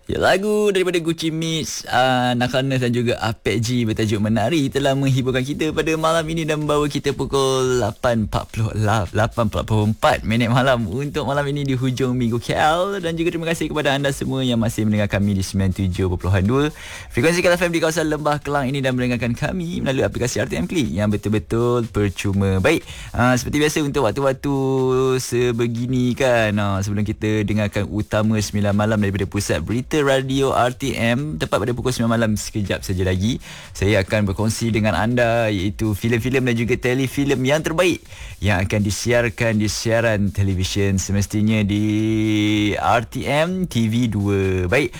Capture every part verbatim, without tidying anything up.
Ya, lagu daripada Gucci Mix, uh, Nakanas dan juga Apek G bertajuk Menari telah menghiburkan kita pada malam ini dan membawa kita pukul lapan empat puluh empat minit malam untuk malam ini di hujung minggu K L. Dan juga terima kasih kepada anda semua yang masih mendengar kami di sembilan puluh tujuh perpuluhan dua frekuensi K L F M di kawasan Lembah Kelang ini dan mendengarkan kami melalui aplikasi R T M Klik yang betul-betul percuma. Baik, uh, seperti biasa untuk waktu-waktu sebegini kan, uh, sebelum kita dengarkan utama sembilan malam daripada Pusat Berita Radio R T M, tepat pada pukul sembilan malam sekejap saja lagi saya akan berkongsi dengan anda iaitu filem-filem dan juga telefilem yang terbaik yang akan disiarkan di siaran televisyen semestinya di R T M T V dua. Baik,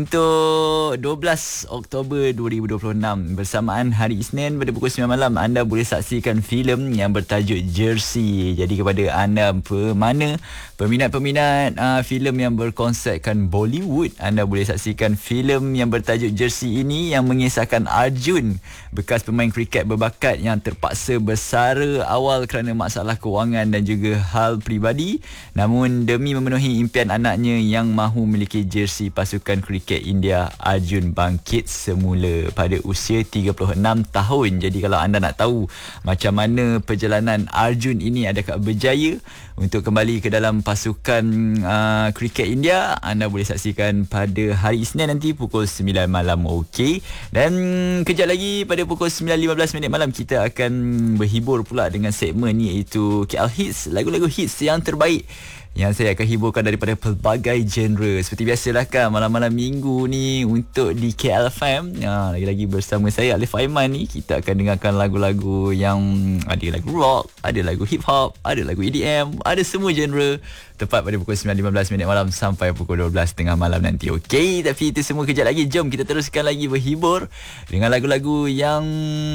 untuk dua belas Oktober dua ribu dua puluh enam bersamaan hari Isnin pada pukul sembilan malam anda boleh saksikan filem yang bertajuk Jersey. Jadi kepada anda pemana peminat-peminat uh, filem yang berkonsepkan Bollywood, anda boleh saksikan filem yang bertajuk Jersey ini yang mengisahkan Arjun, bekas pemain kriket berbakat yang terpaksa bersara awal kerana masalah kewangan dan juga hal peribadi, namun demi memenuhi impian anaknya yang mahu memiliki jersey pasukan kriket India, Arjun bangkit semula pada usia tiga puluh enam tahun. Jadi kalau anda nak tahu macam mana perjalanan Arjun ini adakah berjaya untuk kembali ke dalam pasukan uh, kriket India, anda boleh saksikan pada hari Isnin nanti pukul sembilan malam. Okey. Dan kejap lagi pada pukul sembilan lima belas minit malam kita akan berhibur pula dengan segmen ni iaitu K L Hits, lagu-lagu hits yang terbaik yang saya akan hiburkan daripada pelbagai genre. Seperti biasalah kan, malam-malam minggu ni untuk di K L F M, ha, lagi-lagi bersama saya Alif Aiman ni, kita akan dengarkan lagu-lagu yang ada lagu rock, ada lagu hip hop, ada lagu E D M, ada semua genre, tepat pada pukul sembilan lima belas minit malam sampai pukul dua belas tengah malam nanti. Okey, tapi itu semua kejap lagi. Jom kita teruskan lagi berhibur dengan lagu-lagu yang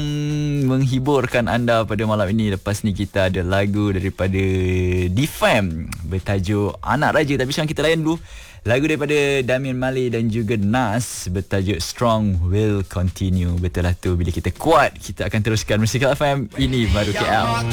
menghiburkan anda pada malam ini. Lepas ni kita ada lagu daripada D-Fam bertajuk Anak Raja. Tapi sekarang kita layan dulu lagu daripada Damian Marley dan juga Nas bertajuk Strong Will Continue. Betul lah tu, bila kita kuat kita akan teruskan bersama K L F M. Ini baru K L.